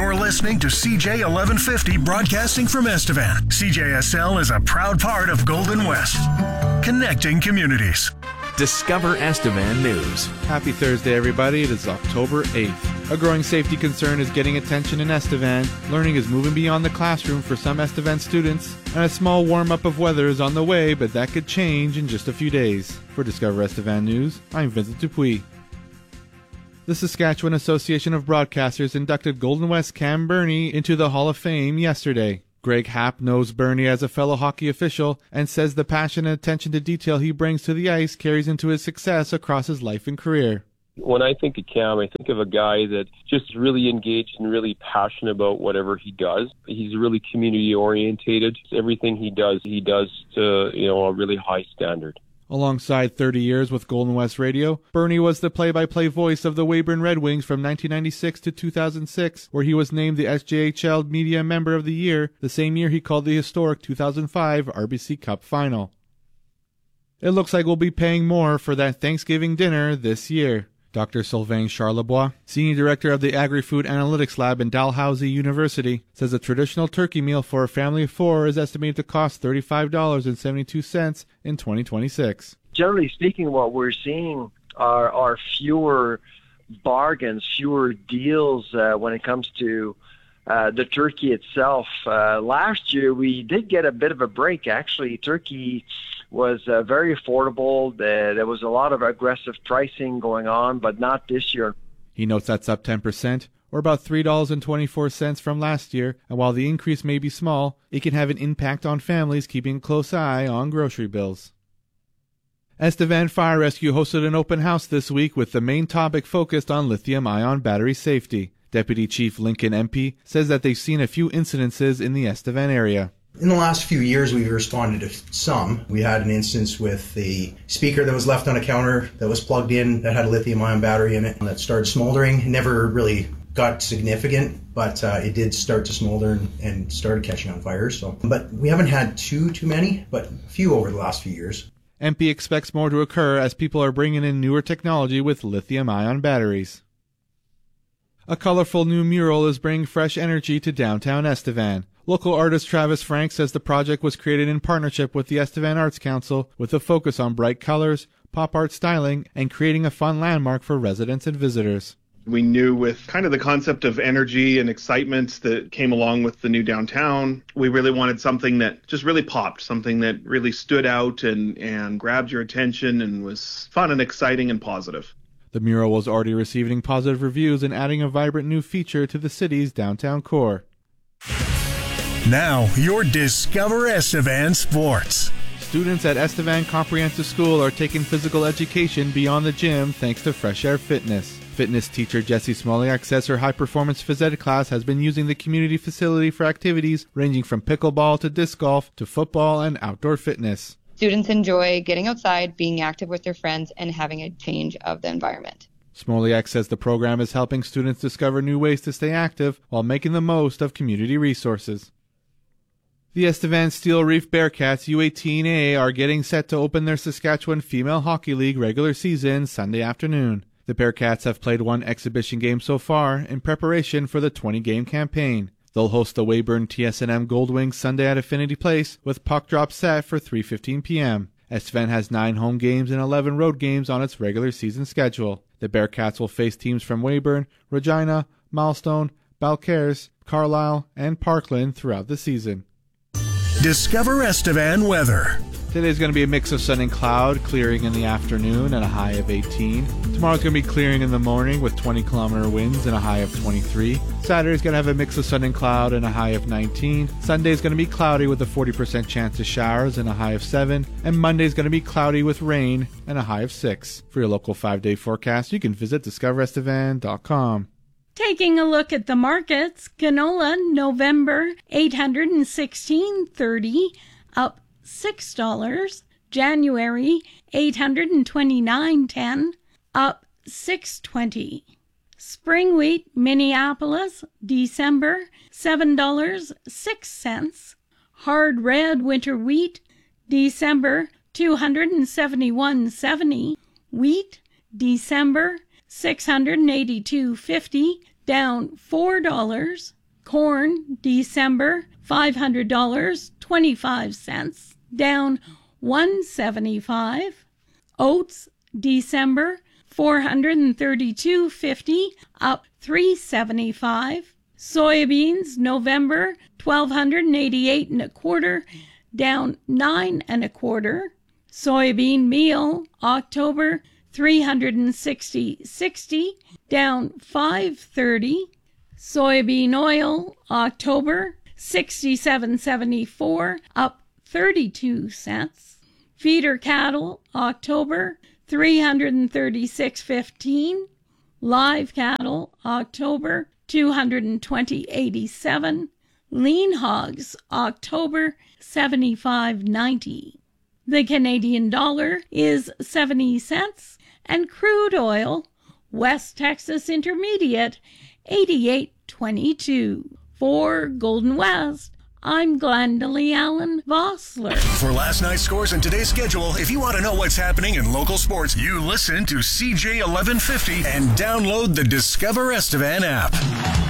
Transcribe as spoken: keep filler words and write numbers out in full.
You're listening to C J eleven fifty broadcasting from Estevan. C J S L is a proud part of Golden West, connecting communities. Discover Estevan News. Happy Thursday, everybody. It is October eighth. A growing safety concern is getting attention in Estevan. Learning is moving beyond the classroom for some Estevan students, and a small warm-up of weather is on the way, but that could change in just a few days. For Discover Estevan News, I'm Vincent Dupuis. The Saskatchewan Association of Broadcasters inducted Golden West Cam Burney into the Hall of Fame yesterday. Greg Happ knows Burney as a fellow hockey official and says the passion and attention to detail he brings to the ice carries into his success across his life and career. When I think of Cam, I think of a guy that just really engaged and really passionate about whatever he does. He's really community orientated. Everything he does, he does to, you know, a really high standard. Alongside thirty years with Golden West Radio, Burney was the play-by-play voice of the Weyburn Red Wings from nineteen ninety-six to two thousand six, where he was named the S J H L Media Member of the Year, the same year he called the historic two thousand five R B C Cup Final. It looks like we'll be paying more for that Thanksgiving dinner this year. Doctor Sylvain Charlebois, Senior Director of the Agri-Food Analytics Lab in Dalhousie University, says a traditional turkey meal for a family of four is estimated to cost thirty-five dollars and seventy-two cents in twenty twenty-six. Generally speaking, what we're seeing are, are fewer bargains, fewer deals uh, when it comes to uh, the turkey itself. Uh, last year, we did get a bit of a break. Actually, turkey was uh, very affordable. Uh, there was a lot of aggressive pricing going on, but not this year. He notes that's up ten percent, or about three dollars and twenty-four cents from last year, and while the increase may be small, it can have an impact on families keeping a close eye on grocery bills. Estevan Fire Rescue hosted an open house this week with the main topic focused on lithium-ion battery safety. Deputy Chief Lincoln M P says that they've seen a few incidences in the Estevan area. In the last few years, we've responded to some. We had an instance with a speaker that was left on a counter that was plugged in that had a lithium-ion battery in it that started smoldering. It never really got significant, but uh, it did start to smolder and, and started catching on fire. So, but we haven't had too, too many, but a few over the last few years. M P expects more to occur as people are bringing in newer technology with lithium-ion batteries. A colorful new mural is bringing fresh energy to downtown Estevan. Local artist Travis Frank says the project was created in partnership with the Estevan Arts Council with a focus on bright colors, pop art styling, and creating a fun landmark for residents and visitors. We knew with kind of the concept of energy and excitement that came along with the new downtown, we really wanted something that just really popped, something that really stood out and, and grabbed your attention and was fun and exciting and positive. The mural was already receiving positive reviews and adding a vibrant new feature to the city's downtown core. Now, your Discover Estevan Sports. Students at Estevan Comprehensive School are taking physical education beyond the gym thanks to Fresh Air Fitness. Fitness teacher Jessie Smoliak says her high-performance phys ed class has been using the community facility for activities ranging from pickleball to disc golf to football and outdoor fitness. Students enjoy getting outside, being active with their friends, and having a change of the environment. Smoliak says the program is helping students discover new ways to stay active while making the most of community resources. The Estevan Steel Reef Bearcats U eighteen A are getting set to open their Saskatchewan Female Hockey League regular season Sunday afternoon. The Bearcats have played one exhibition game so far in preparation for the twenty-game campaign. They'll host the Weyburn T S N M Goldwings Sunday at Affinity Place with puck drop set for three fifteen p.m. Estevan has nine home games and eleven road games on its regular season schedule. The Bearcats will face teams from Weyburn, Regina, Milestone, Balcarres, Carlisle, and Parkland throughout the season. Discover Estevan weather. Today's going to be a mix of sun and cloud, clearing in the afternoon and a high of eighteen. Tomorrow's going to be clearing in the morning with twenty kilometer winds and a high of twenty-three. Saturday's going to have a mix of sun and cloud and a high of nineteen. Sunday's going to be cloudy with a forty percent chance of showers and a high of seven. And Monday's going to be cloudy with rain and a high of six. For your local five-day forecast, you can visit discover estevan dot com. Taking a look at the markets, canola November eight hundred sixteen thirty up six dollars. January eight hundred twenty-nine ten up six twenty. Spring wheat Minneapolis December seven dollars six cents. Hard red winter wheat December two hundred seventy-one seventy. Wheat December six hundred eighty-two dollars and fifty cents, down four dollars. Corn, December, five hundred dollars and twenty-five cents, down one dollar and seventy-five cents. Oats, December, four hundred thirty-two dollars and fifty cents, up three dollars and seventy-five cents. Soybeans, November, twelve hundred eighty-eight dollars and a quarter, down nine and a quarter. Soybean meal, October, three hundred sixty dollars and sixty cents, down five dollars and thirty cents. Soybean oil, October, sixty-seven dollars and seventy-four cents, up thirty-two cents. Feeder cattle, October, three hundred thirty-six dollars and fifteen cents. Live cattle, October, two hundred twenty dollars and eighty-seven cents. Lean hogs, October, seventy-five dollars and ninety cents. The Canadian dollar is seventy cents, and crude oil, West Texas Intermediate, eighty-eight twenty-two. For Golden West, I'm Glendalee Allen Vossler. For last night's scores and today's schedule, if you want to know what's happening in local sports, you listen to C J eleven fifty and download the Discover Estevan app.